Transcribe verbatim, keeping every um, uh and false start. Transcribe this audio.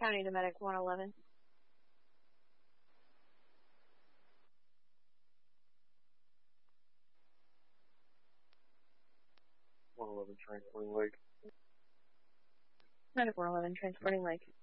County to Medic one eleven. one eleven transporting Lake. Medic one eleven transporting Lake.